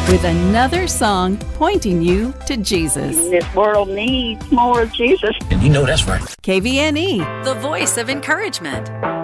with another song pointing you to Jesus. This world needs more of Jesus. And you know that's right. KVNE, The voice of encouragement.